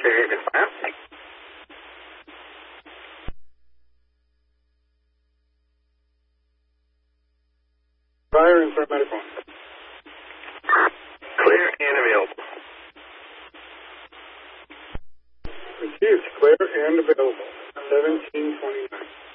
Carrier fire. Fire and start medical. Clear and available. Received, clear and available. 1729.